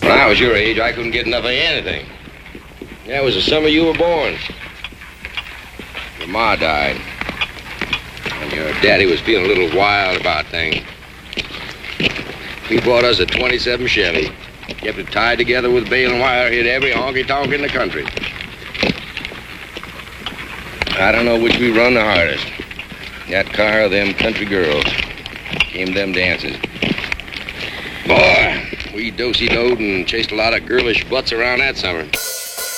When I was your age, I couldn't get enough of anything. That was the summer you were born. Your ma died. And your daddy was feeling a little wild about things. He bought us a 27 Chevy. Kept it tied together with baling wire, hit every honky-tonk in the country. I don't know which we run the hardest. That car or them country girls. Came them dances. Boy, we do-si-doed and chased a lot of girlish butts around that summer.